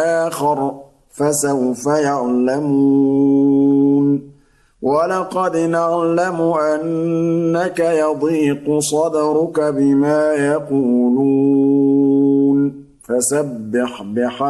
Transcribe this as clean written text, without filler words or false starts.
آخر فسوف يعلمون ولقد نعلم أنك يضيق صدرك بما يقولون فسبح بحمد